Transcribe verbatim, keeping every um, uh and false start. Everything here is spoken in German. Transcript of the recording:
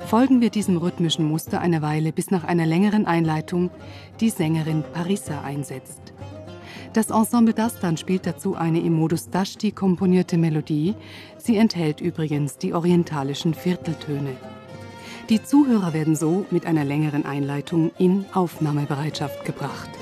Folgen wir diesem rhythmischen Muster eine Weile, bis nach einer längeren Einleitung die Sängerin Parissa einsetzt. Das Ensemble Dastan spielt dazu eine im Modus Dashti komponierte Melodie. Sie enthält übrigens die orientalischen Vierteltöne. Die Zuhörer werden so mit einer längeren Einleitung in Aufnahmebereitschaft gebracht.